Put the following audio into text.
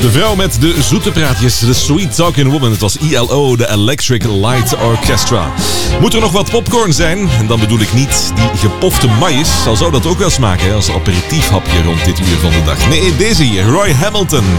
De vrouw met de zoete praatjes, de Sweet Talking Woman. Het was ELO, de Electric Light Orchestra. Moet er nog wat popcorn zijn? En dan bedoel ik niet die gepofte maïs. Al zou dat ook wel smaken als aperitiefhapje rond dit uur van de dag. Nee, deze hier, Roy Hamilton.